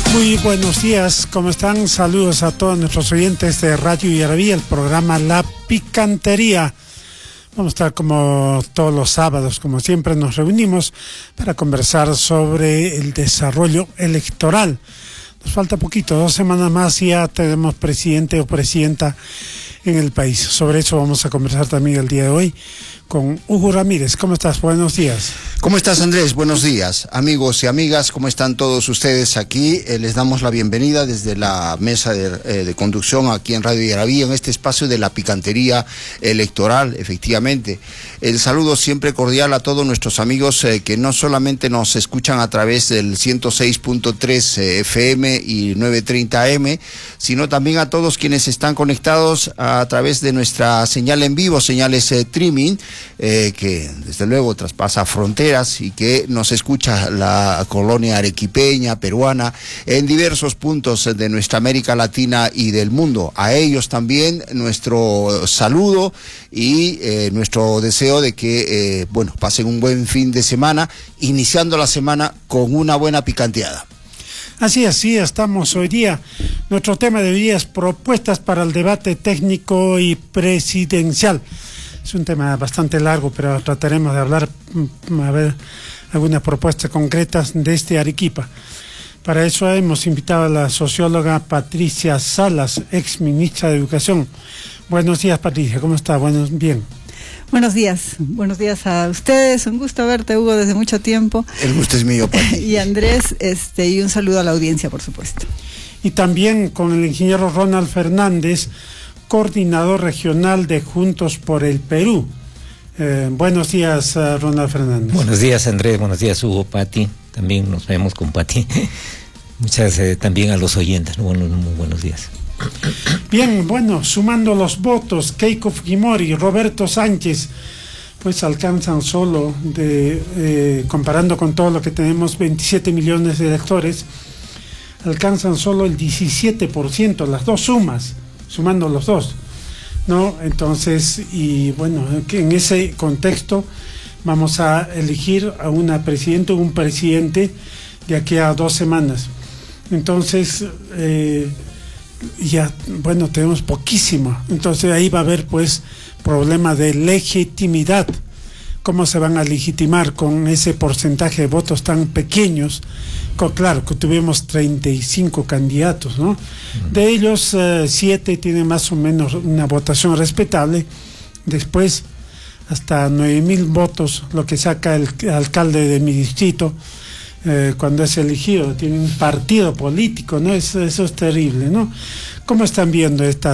Muy buenos días, ¿cómo están? Saludos a todos nuestros oyentes de Radio Yarabí, el programa La Picantería. Vamos a estar como todos los sábados, como siempre nos reunimos para conversar sobre el desarrollo electoral. Nos falta poquito, 2 semanas más y ya tenemos presidente o presidenta en el país. Sobre eso vamos a conversar también el día de hoy con Hugo Ramírez. ¿Cómo estás? Buenos días. ¿Cómo estás, Andrés? Buenos días. Amigos y amigas, ¿cómo están todos ustedes aquí? Les damos la bienvenida desde la mesa de conducción aquí en Radio Yarabí, en este espacio de la picantería electoral, efectivamente. El saludo siempre cordial a todos nuestros amigos que no solamente nos escuchan a través del 106.3 FM y 930 AM, sino también a todos quienes están conectados a través de nuestra señal en vivo, señales streaming, que desde luego traspasa fronteras y que nos escucha la colonia arequipeña, peruana, en diversos puntos de nuestra América Latina y del mundo. A ellos también nuestro saludo y nuestro deseo de que pasen un buen fin de semana, iniciando la semana con una buena picanteada. Así estamos hoy día. Nuestro tema de hoy día es propuestas para el debate técnico y presidencial. Es un tema bastante largo, pero trataremos de hablar, a ver, algunas propuestas concretas desde Arequipa. Para eso hemos invitado a la socióloga Patricia Salas, ex ministra de Educación. Buenos días, Patricia, ¿cómo está? Bien. Buenos días a ustedes, un gusto verte, Hugo, desde mucho tiempo. El gusto es mío, Pati. Y Andrés, y un saludo a la audiencia, por supuesto. Y también con el ingeniero Ronald Fernández, coordinador regional de Juntos por el Perú. Buenos días, Ronald Fernández. Buenos días, Andrés, buenos días, Hugo, Pati, también nos vemos con Pati. Muchas también a los oyentes, muy buenos días. Bien, sumando los votos, Keiko Fujimori y Roberto Sánchez, pues alcanzan solo, comparando con todo lo que tenemos, 27 millones de electores, alcanzan solo el 17%, las dos sumas, sumando los dos, ¿no? Entonces, que en ese contexto vamos a elegir a una presidenta o un presidente de aquí a 2 semanas. Entonces, tenemos poquísimo. Entonces ahí va a haber pues problema de legitimidad. ¿Cómo se van a legitimar con ese porcentaje de votos tan pequeños? Claro, que tuvimos 35 candidatos, ¿no? De ellos, 7 tienen más o menos una votación respetable. Después, hasta 9,000 votos, lo que saca el alcalde de mi distrito, cuando es elegido, tiene un partido político, ¿no? Eso es terrible, ¿no? ¿Cómo están viendo esta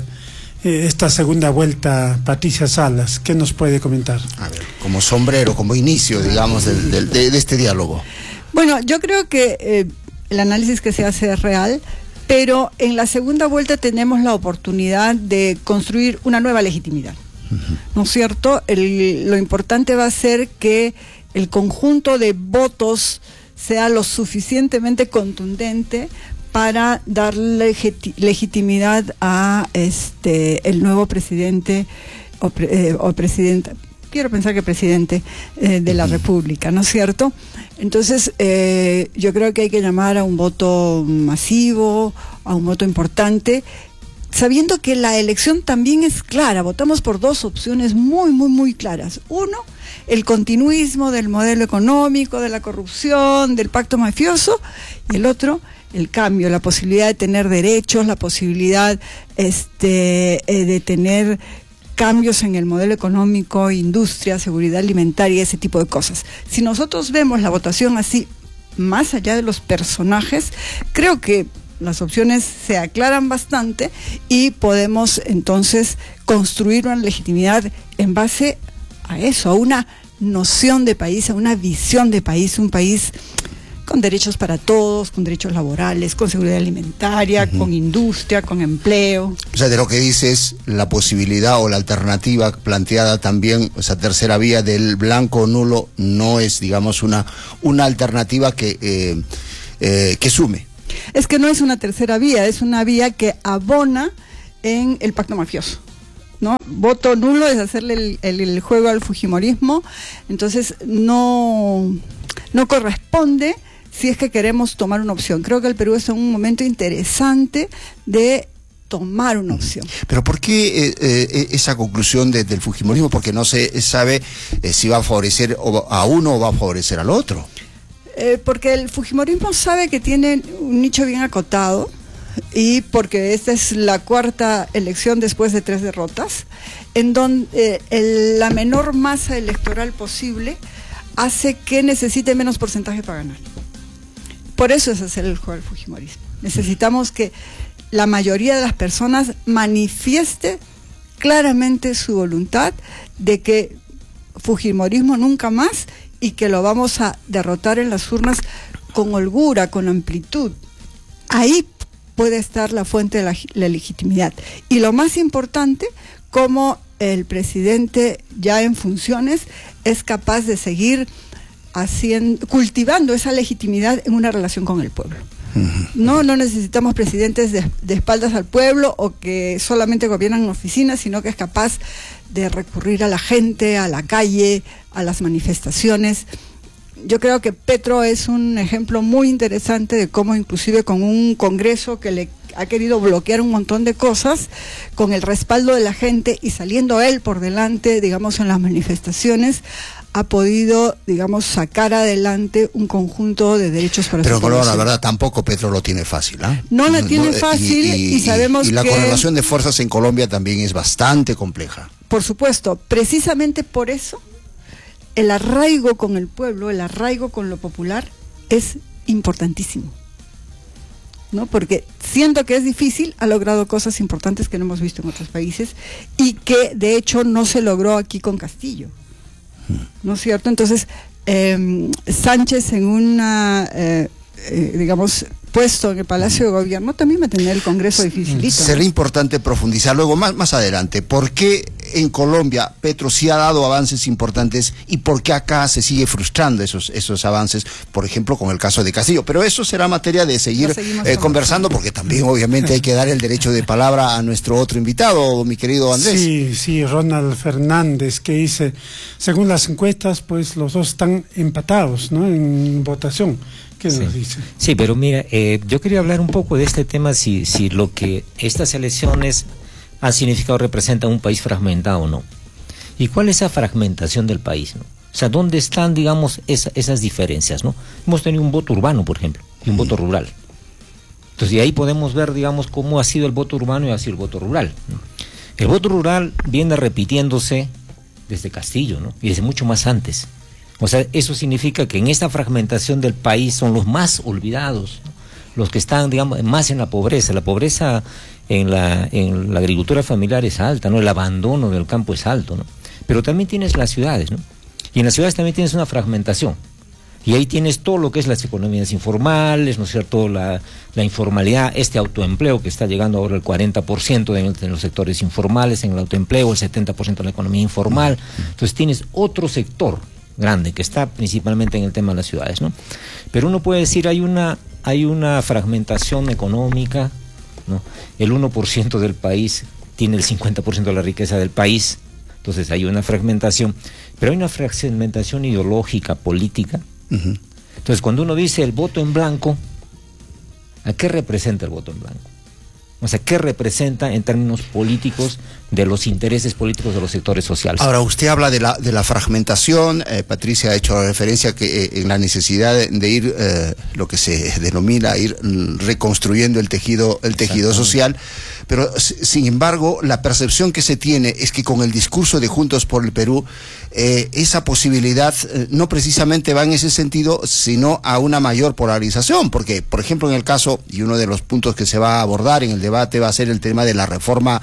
segunda vuelta, Patricia Salas? ¿Qué nos puede comentar? A ver, como sombrero, como inicio, digamos, de este diálogo. Bueno, yo creo que el análisis que se hace es real, pero en la segunda vuelta tenemos la oportunidad de construir una nueva legitimidad, ¿no es cierto? Lo importante va a ser que el conjunto de votos sea lo suficientemente contundente para dar legitimidad a el nuevo presidente o presidenta, quiero pensar que presidente de la República, ¿no es cierto? Entonces, yo creo que hay que llamar a un voto masivo, a un voto importante, sabiendo que la elección también es clara. Votamos por 2 opciones muy claras. Uno, el continuismo del modelo económico, de la corrupción, del pacto mafioso, y el otro, el cambio, la posibilidad de tener derechos, la posibilidad de tener cambios en el modelo económico, industria, seguridad alimentaria, ese tipo de cosas. Si nosotros vemos la votación así, más allá de los personajes, creo que las opciones se aclaran bastante y podemos entonces construir una legitimidad en base a eso, a una noción de país, a una visión de país, un país con derechos para todos, con derechos laborales, con seguridad alimentaria, con industria, con empleo. O sea, de lo que dices, la posibilidad o la alternativa planteada también, esa tercera vía del blanco nulo, no es, digamos, una alternativa que sume. Es que no es una tercera vía, es una vía que abona en el pacto mafioso, ¿no? Voto nulo es hacerle el juego al fujimorismo, entonces no corresponde si es que queremos tomar una opción. Creo que el Perú está en un momento interesante de tomar una opción. Pero ¿por qué esa conclusión del fujimorismo? Porque no se sabe si va a favorecer a uno o va a favorecer al otro. Porque el fujimorismo sabe que tiene un nicho bien acotado, y porque esta es la cuarta elección después de 3 derrotas, en donde la menor masa electoral posible hace que necesite menos porcentaje para ganar. Por eso es hacer el juego del fujimorismo. Necesitamos que la mayoría de las personas manifieste claramente su voluntad de que fujimorismo nunca más, y que lo vamos a derrotar en las urnas con holgura, con amplitud. Ahí puede estar la fuente de la legitimidad. Y lo más importante, como el presidente ya en funciones es capaz de seguir cultivando esa legitimidad en una relación con el pueblo. No necesitamos presidentes de espaldas al pueblo o que solamente gobiernan en oficinas, sino que es capaz de recurrir a la gente, a la calle, a las manifestaciones. Yo creo que Petro es un ejemplo muy interesante de cómo, inclusive con un Congreso que le ha querido bloquear un montón de cosas, con el respaldo de la gente y saliendo él por delante, digamos, en las manifestaciones, ha podido, digamos, sacar adelante un conjunto de derechos para su población. Pero la verdad tampoco Petro lo tiene fácil, ¿eh? No la tiene fácil, y sabemos que... Y la correlación de fuerzas en Colombia también es bastante compleja. Por supuesto, precisamente por eso el arraigo con el pueblo, el arraigo con lo popular es importantísimo, ¿no? Porque siendo que es difícil, ha logrado cosas importantes que no hemos visto en otros países y que de hecho no se logró aquí con Castillo, ¿no es cierto? Entonces, Sánchez en una, digamos, puesto en el Palacio de Gobierno también va a tener el Congreso dificilito. Será importante profundizar luego más adelante. ¿Por qué en Colombia Petro sí ha dado avances importantes y por qué acá se sigue frustrando esos avances, por ejemplo, con el caso de Castillo? Pero eso será materia de seguir conversando, porque también obviamente hay que dar el derecho de palabra a nuestro otro invitado, mi querido Andrés. Sí, Ronald Fernández, que dice, según las encuestas, pues los dos están empatados, ¿no?, en votación. ¿Qué nos dice? Sí, pero mira, yo quería hablar un poco de este tema, si lo que estas elecciones han significado representa un país fragmentado o no. ¿Y cuál es esa fragmentación del país, no? O sea, ¿dónde están, digamos, esas diferencias, no? Hemos tenido un voto urbano, por ejemplo, y un voto rural. Entonces, de ahí podemos ver, digamos, cómo ha sido el voto urbano y ha sido el voto rural, ¿no? El voto rural viene repitiéndose desde Castillo, ¿no?, y desde mucho más antes. O sea, eso significa que en esta fragmentación del país son los más olvidados, ¿no?, los que están, digamos, más en la pobreza. La pobreza en la agricultura familiar es alta, ¿no? El abandono del campo es alto, ¿no? Pero también tienes las ciudades, ¿no? Y en las ciudades también tienes una fragmentación. Y ahí tienes todo lo que es las economías informales, ¿no es cierto?, la informalidad, este autoempleo que está llegando ahora al 40% en los sectores informales, en el autoempleo, el 70% en la economía informal. Entonces tienes otro sector grande que está principalmente en el tema de las ciudades, ¿no? Pero uno puede decir, hay una fragmentación económica, ¿no? El 1% del país tiene el 50% de la riqueza del país, entonces hay una fragmentación, pero hay una fragmentación ideológica, política. Entonces, cuando uno dice el voto en blanco, ¿a qué representa el voto en blanco? O sea, ¿qué representa en términos políticos de los intereses políticos de los sectores sociales? Ahora, usted habla de la fragmentación, Patricia ha hecho referencia que en la necesidad de ir, lo que se denomina ir reconstruyendo el tejido social, pero sin embargo, la percepción que se tiene es que con el discurso de Juntos por el Perú, esa posibilidad no precisamente va en ese sentido, sino a una mayor polarización, porque, por ejemplo, en el caso, y uno de los puntos que se va a abordar en el debate va a ser el tema de la reforma,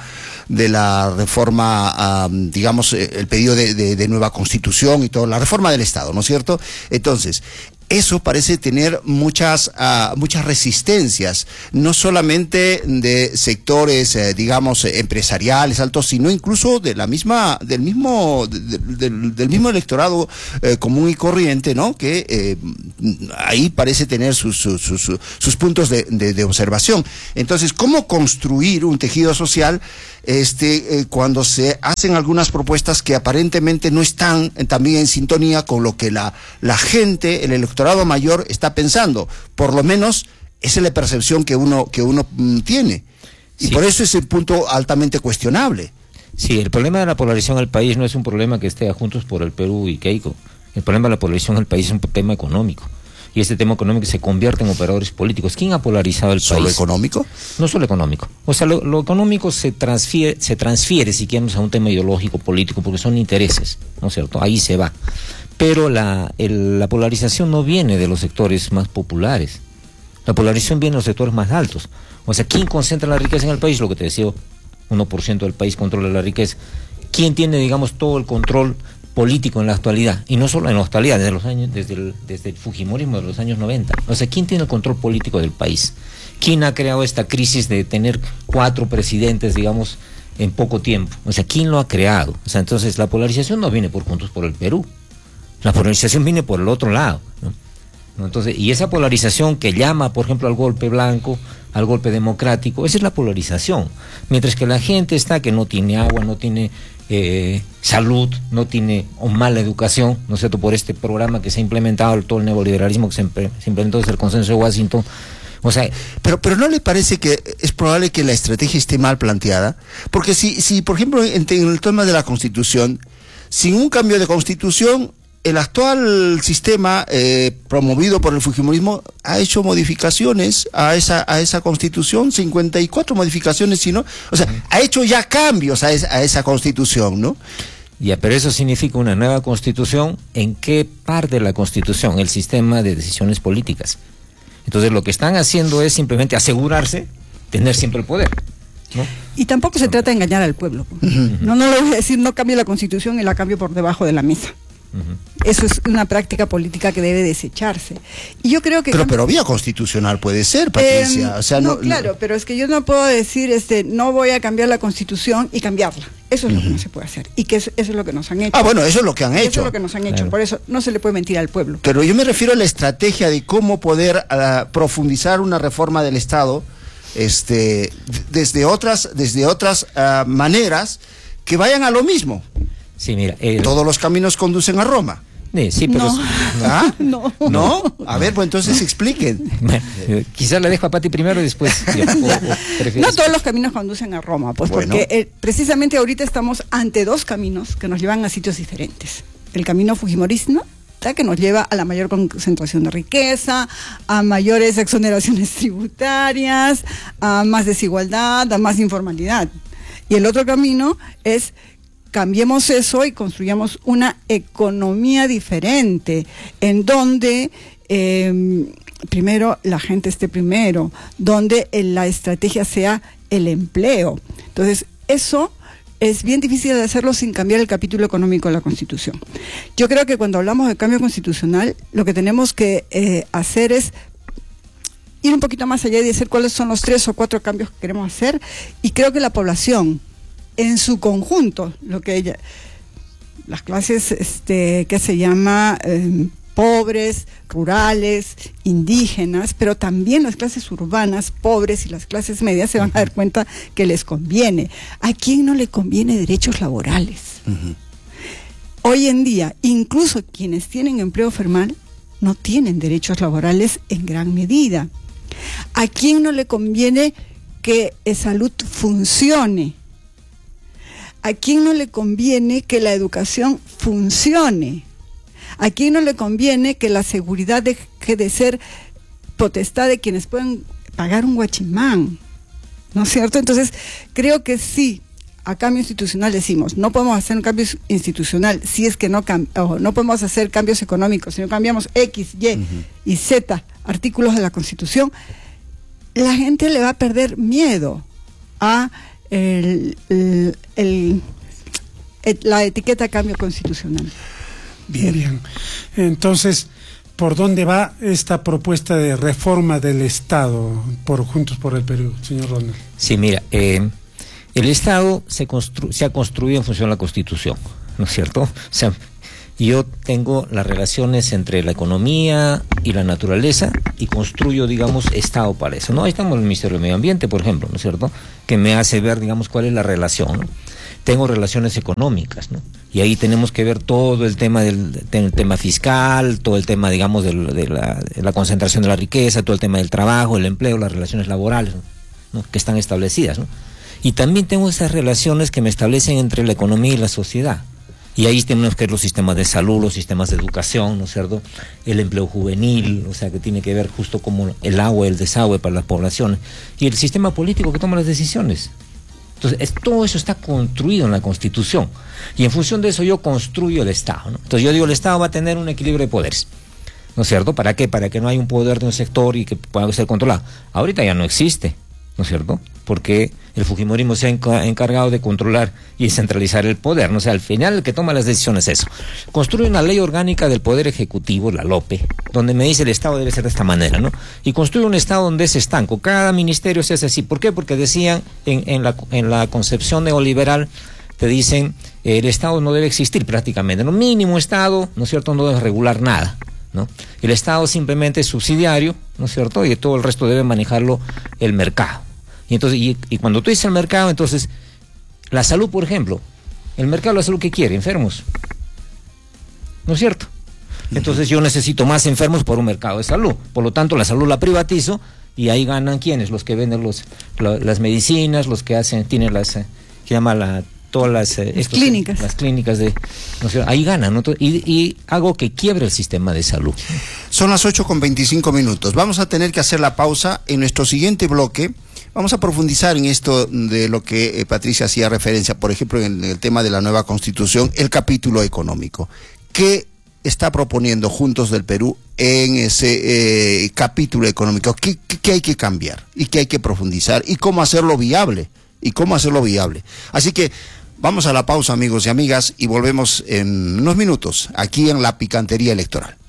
digamos, el pedido de nueva constitución y todo, la reforma del Estado, ¿no es cierto? Entonces, eso parece tener muchas resistencias, no solamente de sectores, digamos, empresariales altos, sino incluso de del mismo electorado común y corriente, ¿no? Que ahí parece tener sus puntos de observación. Entonces, ¿cómo construir un tejido social cuando se hacen algunas propuestas que aparentemente no están también en sintonía con lo que la gente, el electorado electorado mayor está pensando. Por lo menos esa es la percepción que uno tiene. Y por eso es el punto altamente cuestionable. Sí, el problema de la polarización del país no es un problema que esté a Juntos por el Perú y Keiko. El problema de la polarización del país es un tema económico. Y este tema económico se convierte en operadores políticos. ¿Quién ha polarizado el país? ¿Solo económico? No solo económico. O sea, lo económico se transfiere, si queremos, a un tema ideológico, político, porque son intereses, ¿no es cierto? Ahí se va. Pero la polarización no viene de los sectores más populares. La polarización viene de los sectores más altos. O sea, ¿quién concentra la riqueza en el país? Lo que te decía, 1% del país controla la riqueza. ¿Quién tiene, digamos, todo el control político en la actualidad? Y no solo en la actualidad, desde el fujimorismo de los años 90. O sea, ¿quién tiene el control político del país? ¿Quién ha creado esta crisis de tener 4 presidentes, digamos, en poco tiempo? O sea, ¿quién lo ha creado? O sea, entonces la polarización no viene por Juntos por el Perú. La polarización viene por el otro lado, ¿no? Entonces, y esa polarización que llama, por ejemplo, al golpe blanco, al golpe democrático, esa es la polarización. Mientras que la gente está que no tiene agua, no tiene salud, no tiene mala educación, ¿no es cierto?, por este programa que se ha implementado, todo el neoliberalismo que se implementó desde el consenso de Washington. O sea, pero ¿no le parece que es probable que la estrategia esté mal planteada? Porque si por ejemplo, en el tema de la Constitución, sin un cambio de Constitución, el actual sistema promovido por el fujimorismo ha hecho modificaciones a esa Constitución, 54 modificaciones, sino, o sea, ha hecho ya cambios a esa Constitución, ¿no? Ya, pero eso significa una nueva Constitución. ¿En qué parte de la Constitución? El sistema de decisiones políticas. Entonces lo que están haciendo es simplemente asegurarse, tener siempre el poder, ¿no? Y tampoco se trata de engañar al pueblo. No le voy a decir, no cambie la Constitución y la cambio por debajo de la mesa. Eso es una práctica política que debe desecharse. Y yo creo que pero vía constitucional puede ser, Patricia. O sea, no, claro, pero es que yo no puedo decir no voy a cambiar la Constitución y cambiarla. Eso es lo que no se puede hacer. Y que eso es lo que nos han hecho. Ah, bueno, eso es lo que han hecho. Eso es lo que nos han hecho. Por eso no se le puede mentir al pueblo. Pero yo me refiero a la estrategia de cómo poder profundizar una reforma del Estado desde otras maneras que vayan a lo mismo. Sí, mira, todos los caminos conducen a Roma. Sí, pero no. ¿Ah? No. A ver, pues entonces expliquen. Quizás la dejo a Pati primero y después. No todos los caminos conducen a Roma, pues bueno, porque precisamente ahorita estamos ante 2 caminos que nos llevan a sitios diferentes. El camino fujimorista, que nos lleva a la mayor concentración de riqueza, a mayores exoneraciones tributarias, a más desigualdad, a más informalidad. Y el otro camino es: cambiemos eso y construyamos una economía diferente, en donde primero la gente esté primero, donde la estrategia sea el empleo. Entonces, eso es bien difícil de hacerlo sin cambiar el capítulo económico de la Constitución. Yo creo que cuando hablamos de cambio constitucional, lo que tenemos que hacer es ir un poquito más allá y decir cuáles son los 3 o 4 cambios que queremos hacer, y creo que la población en su conjunto, las clases que se llama pobres, rurales, indígenas, pero también las clases urbanas, pobres, y las clases medias se van a dar cuenta que les conviene. ¿A quién no le conviene derechos laborales? Hoy en día, incluso quienes tienen empleo formal no tienen derechos laborales en gran medida. ¿A quién no le conviene que salud funcione? ¿A quién no le conviene que la educación funcione? ¿A quién no le conviene que la seguridad deje de ser potestad de quienes pueden pagar un guachimán? ¿No es cierto? Entonces, creo que sí, a cambio institucional decimos, no podemos hacer un cambio institucional si es que no podemos hacer cambios económicos, si no cambiamos X, Y y Z artículos de la Constitución. La gente le va a perder miedo a la etiqueta cambio constitucional. Bien. Entonces, ¿por dónde va esta propuesta de reforma del Estado por Juntos por el Perú, señor Ronald? Sí, mira, el Estado se ha construido en función de la Constitución, ¿no es cierto? O sea, yo tengo las relaciones entre la economía y la naturaleza y construyo, digamos, Estado para eso, ¿no? Ahí estamos en el Ministerio del Medio Ambiente, por ejemplo, ¿no es cierto?, que me hace ver, digamos, cuál es la relación, ¿no? tengo relaciones económicas, ¿no? Y ahí tenemos que ver todo el tema del tema fiscal, todo el tema, digamos, de la concentración de la riqueza, todo el tema del trabajo, el empleo, las relaciones laborales, ¿no? Que están establecidas, ¿no? Y también tengo esas relaciones que me establecen entre la economía y la sociedad. Y ahí tenemos que ver los sistemas de salud, los sistemas de educación, ¿no es cierto? El empleo juvenil, o sea, que tiene que ver justo como el agua, el desagüe para las poblaciones. Y el sistema político que toma las decisiones. Entonces, todo eso está construido en la Constitución. Y en función de eso yo construyo el Estado, ¿no? Entonces yo digo, el Estado va a tener un equilibrio de poderes, ¿no es cierto? ¿Para qué? Para que no haya un poder de un sector y que pueda ser controlado. Ahorita ya no existe, ¿no es cierto? Porque el fujimorismo se ha encargado de controlar y centralizar el poder, ¿no? O sea, al final el que toma las decisiones es eso. Construye una ley orgánica del Poder Ejecutivo, la LOPE, donde me dice el Estado debe ser de esta manera, ¿no? Y construye un Estado donde es estanco. Cada ministerio se hace así. ¿Por qué? Porque decían en la concepción neoliberal, te dicen, el Estado no debe existir prácticamente, ¿no? Mínimo Estado, ¿no es cierto?, no debe regular nada, ¿no? El Estado simplemente es subsidiario, ¿no es cierto?, y todo el resto debe manejarlo el mercado. Y entonces, y cuando tú dices el mercado, entonces, la salud, por ejemplo, el mercado de la salud, ¿qué quiere? Enfermos, ¿no es cierto? Entonces yo necesito más enfermos por un mercado de salud, por lo tanto la salud la privatizo y ahí ganan ¿quiénes? Los que venden las medicinas, los que tienen las, que llama todas las clínicas. Las clínicas de, no sé, ahí ganan, ¿no? Y hago que quiebre el sistema de salud. Son las 8:25. Vamos a tener que hacer la pausa. En nuestro siguiente bloque vamos a profundizar en esto de lo que Patricia hacía referencia, por ejemplo, en el tema de la nueva Constitución, el capítulo económico. ¿Qué está proponiendo Juntos del Perú en ese capítulo económico? ¿Qué hay que cambiar? ¿Y qué hay que profundizar? ¿Y cómo hacerlo viable? Así que vamos a la pausa, amigos y amigas, y volvemos en unos minutos aquí en La Picantería Electoral.